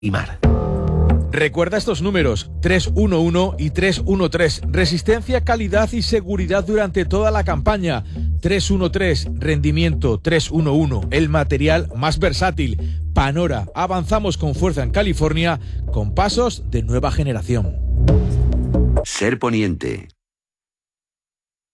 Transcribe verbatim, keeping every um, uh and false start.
Imar. Recuerda estos números, tres uno uno y tres uno tres. Resistencia, calidad y seguridad durante toda la campaña. tres uno tres, rendimiento tres uno uno, el material más versátil. Panora, avanzamos con fuerza en California con pasos de nueva generación. Ser Poniente.